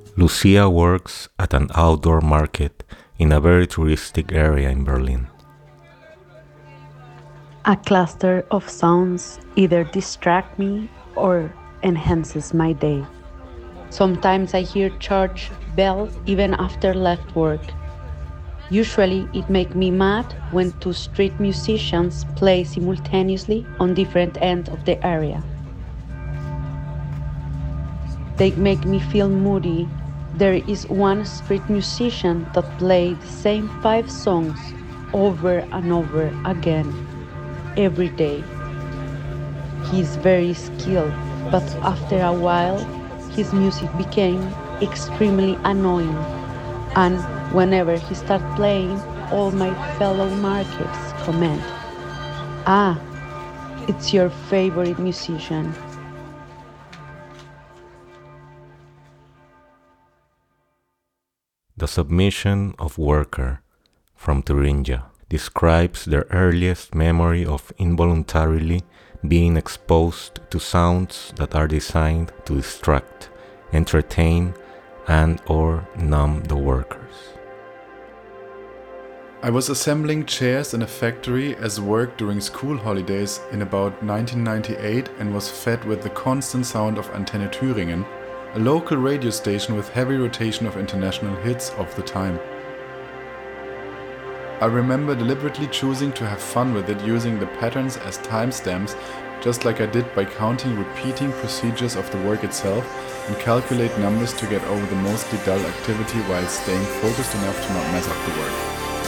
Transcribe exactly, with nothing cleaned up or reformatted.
Lucia works at an outdoor market in a very touristic area in Berlin. A cluster of sounds either distract me or enhances my day. Sometimes I hear church bells even after left work. Usually it makes me mad when two street musicians play simultaneously on different ends of the area. They make me feel moody. There is one street musician that plays the same five songs over and over again every day. He is very skilled, but after a while his music became extremely annoying, and whenever he starts playing, all my fellow markets comment, "Ah, it's your favorite musician." The Submission of Worker from Thuringia describes their earliest memory of involuntarily being exposed to sounds that are designed to distract, entertain, and or numb the workers. I was assembling chairs in a factory as work during school holidays in about nineteen ninety-eight and was fed with the constant sound of Antenne Thüringen, a local radio station with heavy rotation of international hits of the time. I remember deliberately choosing to have fun with it using the patterns as timestamps, just like I did by counting repeating procedures of the work itself and calculate numbers to get over the mostly dull activity while staying focused enough to not mess up the work.